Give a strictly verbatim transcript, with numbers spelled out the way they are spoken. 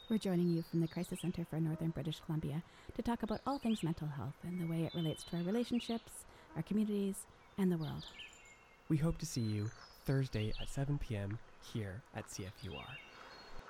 We're joining you from the Crisis Center for Northern British Columbia to talk about all things mental health and the way it relates to our relationships, our communities, and the world. We hope to see you Thursday at seven p.m. here at C F U R.